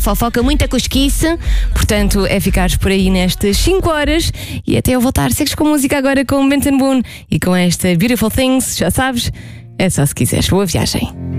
fofoca, muita cosquice. Portanto, é ficares por aí nestas 5 horas e até eu voltar. Segues com música agora com Benson Boone e com esta Beautiful Things, já sabes, é só se quiseres. Boa viagem.